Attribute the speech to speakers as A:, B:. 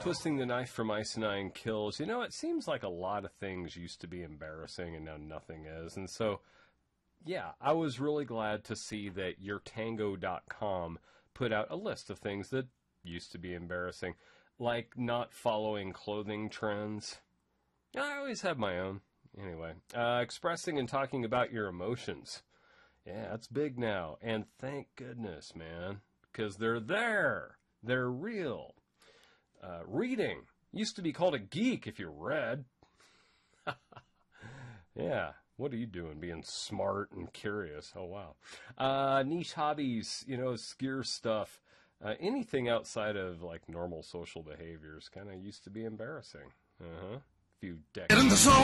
A: Twisting the Knife from Ice9 Kills. You know, it seems like a lot of things used to be embarrassing and now nothing is. And so, yeah, I was really glad to see that YourTango.com put out a list of things that used to be embarrassing, like not following clothing trends. I always have my own. Anyway, expressing and talking about your emotions. Yeah, that's big now. And thank goodness, man, because they're there. They're real. Reading. Used to be called a geek if you read. Yeah. What are you doing? Being smart and curious. Oh, wow. Niche hobbies, you know, skier stuff. Anything outside of, like, normal social behaviors kind of used to be embarrassing. A few decades.